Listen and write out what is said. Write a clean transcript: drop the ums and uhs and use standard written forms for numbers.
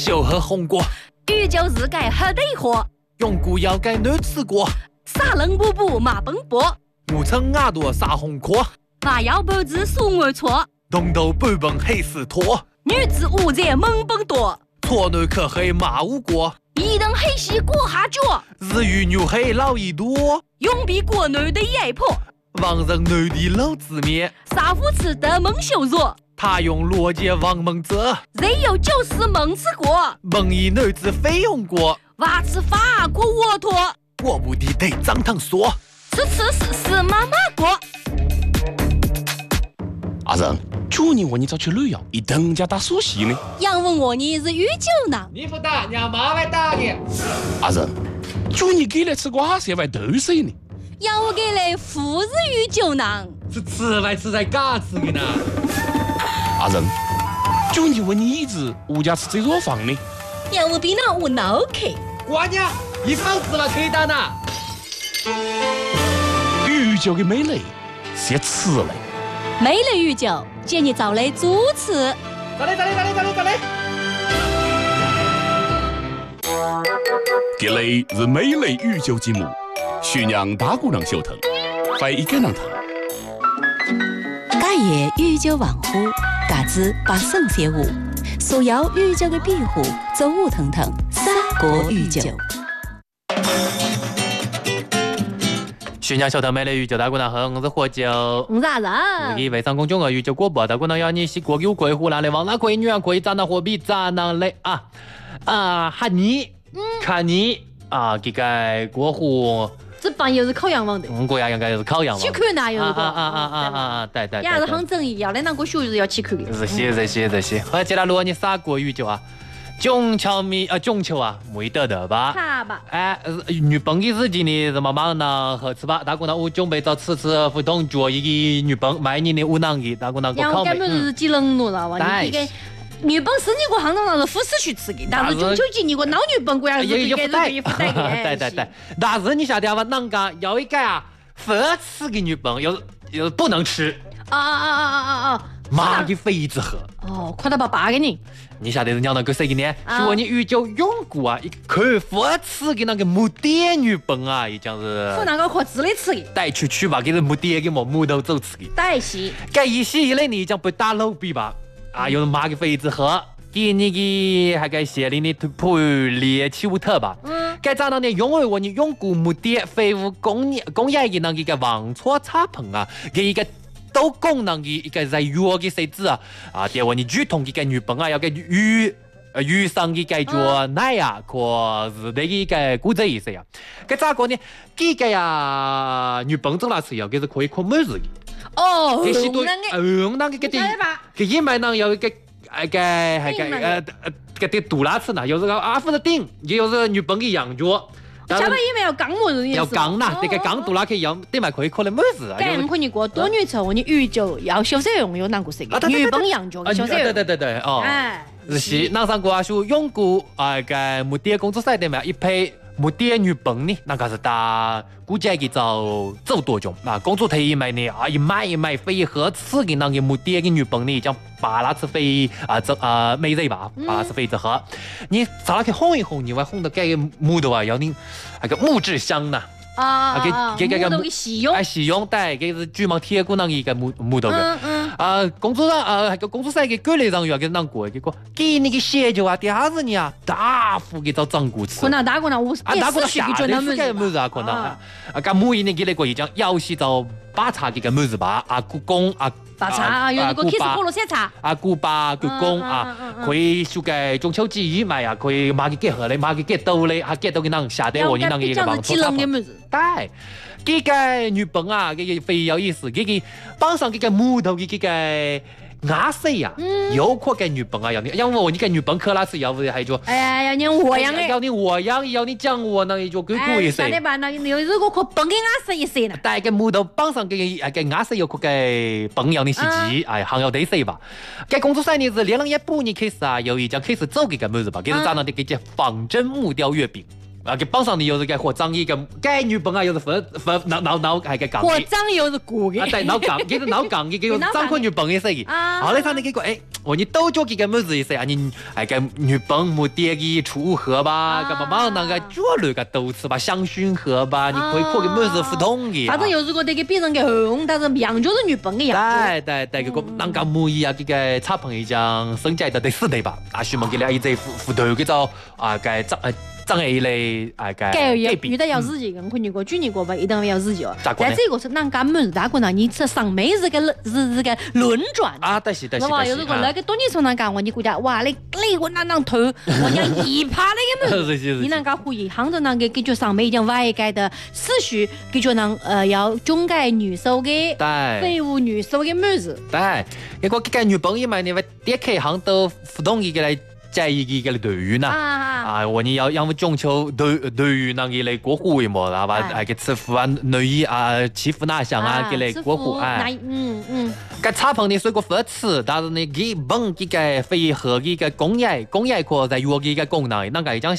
小喝红果， 宇宙日改黑得火， 永固要改难吃过， 撒冷布布马奔波， 五层牙朵撒红壳， 娃要脖子数我错， 东头半本黑死拖， 女子无在猛奔多， 错男可黑马无过， 一等黑西过下脚， 日语牛黑老一多， 永比国内的压迫， 王人男的老子面， 杀夫吃的猛羞弱。 他用逻辑王蒙泽， 人有就是猛吃过， 蒙一男子费用过， 娃吃法过沃托， 我不的得张汤说， 吃妈妈过。 阿仁，去年我你早去旅游，一等家打苏西呢。 杨问我你是宇宙呢？ 你不打，让妈来打你。 阿仁，去年给来吃瓜些外豆水呢。 要我给来富是宇宙呢？ 是吃来吃在嘎吃的呢。 阿仁，去年我你一直物价吃这座房呢。 要我比那我脑壳。 瓜娘，一房子了可以打呢。 宇宙的美丽是吃嘞。 美丽宇宙，建议找来主持。 走嘞。 这里是美丽宇宙节目，徐娘大姑娘小腾，欢迎跟上腾。 假夜宇宙万户，嘎子把圣写舞，所有宇宙的庇护，走舞腾腾，三国宇宙。 徐娘小腾美丽宇宙大姑娘好，我是喝酒。 我是阿仁。 自己微商公众号宇宙广播大姑娘要你是国有贵湖南的王哪可以女人可以咋那货币咋那嘞啊哈你看你啊这个国湖。 这帮又是烤羊王的， 我也应该是烤羊王。 去看哪有一个对。 也是很正义，要来那个学是要去看的。 这些。好，接下来你啥国宇宙啊？中秋啊，没得的吧？ 好吧。 哎，女朋的事情呢，怎么忙呢？好吃吧？大姑娘，我准备找吃互动做一个女朋买你的乌囊的，大姑娘给我烤根本就是几冷了了哇！你这个女本是你个行当上是富士去吃的，但是中秋节你个老女本果然是给不带的。 对。但是你晓得吧？啷个有一个啊，不吃的女本有不能吃妈的妃子喝。 哦，快点把爸给你。 你晓得是娘那个谁的呢？说你宇宙永固啊，一口不吃的那个木蝶女本啊，也讲是。 是那个可自己吃的。 带去吧，给是木蝶给木头走吃的。 带西。 该一些以来你讲不打老比吧？啊，有人妈个妃子喝，给你个还该写你的陪猎起舞特吧？该咋呢？永远我你永固木蝶废物工业的那个王错插棚啊，给一个。都功能的一个在药的设置对我你剧痛的个女本要个鱼上的个做奶可是的一个骨折意思呀。该咋个呢？这个女本整来吃药，这是可以靠每日的。 哦， 这是对，那个给一买呢有一个个的杜拉吃呢，有这个阿夫的顶，也有这女本的羊角。 下边也没有钢模人要钢呐，这个钢杜拉可以要得买可以可能没事啊。 干可你过多女车，你宇宙要小色用有哪个谁的？女本羊角小色用。 对哦。哎，是那上国说永固个木蝶工作赛的嘛，一批木蝶女本呢，那个是打估计给走多种工作台一买呢一买非合适的那个木蝶的女本呢，将把那次非美人吧，把那次非子喝，你找那去烘一烘，你会烘的盖个木头要你那个木质香呐。 给洗用， 洗用对，给是巨蟒铁骨那一个木头的。工作上那个工作上给隔离上要给啷过，结果给那个血就第二日呢大幅给找长骨吃。 可能大姑娘我大姑娘下的是个么子可能干木一年给那个一讲要洗找把茶给个么子吧故宫把茶有那个 kiss 菠萝山茶古巴故宫可以修改中秋节一买可以买个结合嘞，买个结豆嘞，结豆给啷下得我你啷个一个网错茶对，这个女本这个非有意思，这个绑上这个木头的这个牙水有可给女本要你，因为我你个女本可拉是要不还就要你我养要你我养，要你讲我那就贵一些。 晓得吧？那有这个可本给牙水一些呢。 带个木头绑上这个牙水有可给本要你洗机，还要得水吧？该工作上呢是连了一步你开始有一家开始做这个么子吧？给是咋样的？给叫仿真木雕月饼。 啊，给帮上你又是个火脏一个，该女本啊又是分闹还个讲。 火脏又是过的。 啊，对，闹讲，给是闹讲，给个张坤女本一些个。 啊。 后来他那个我你都叫几个么子一些啊，你哎个女本没点个楚河吧，干嘛嘛那个脚路个都吃吧，香薰河吧，你可以扩个么子互动的。 反正又是觉得给别人给红，但是样就是女本的样子。 对，这个啷个母一啊，这个差朋友讲生ใจ的第4代吧，啊，许么给了一只斧头给找啊个长一类啊个。 遇到要日记，我看你过，举你过吧，一定要日记哦。 咋个呢？ 在这个是啷个么子？大哥呢？你这上妹是个轮转啊，对是。 是吧？有如果那个多年从那讲，我你估计哇，你我那头，我讲一趴那个么子，你啷个可以？杭州那个给就上妹讲外界的思绪，给就能要中介女手的，废物女手的么子？ 对，一个这个女朋友嘛，你会点开杭州互动一个来。在一个队员呐，我你要么中秋队员那个来过户嘛，然后哎给吃饭内衣啊，欺负那项啊，给来过户哎，该差朋友虽过不吃，但是呢，基本这个非和这个工业课在约这个功能，那个讲